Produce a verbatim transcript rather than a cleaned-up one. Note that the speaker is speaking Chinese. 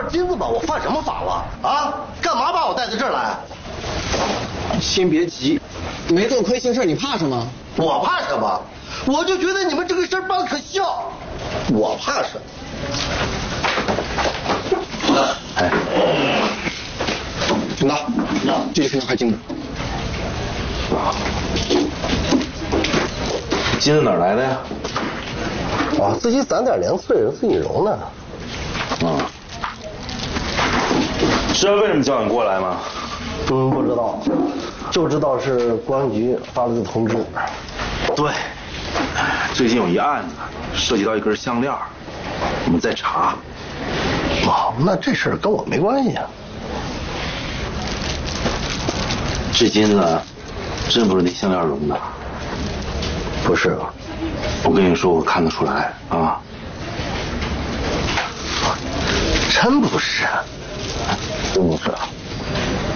金子吧，我犯什么法了啊？干嘛把我带到这儿来？ 先别急，没做亏心事，你怕什么？ 我怕什么？我就觉得你们这个事儿办可笑，我怕什么？ 哎，陈达，这些非常还金子。 金子哪儿来的呀？ 啊，自己攒点零碎，自己揉呢。 啊，知道为什么叫你过来吗？ 嗯，不知道，就知道是公安局发了个通知。 对，最近有一案子涉及到一根项链，我们在查。 哦，那这事儿跟我没关系啊。 这金子真不是那项链融的？ 不是啊。 我跟你说，我看得出来啊。 真不是，真不是。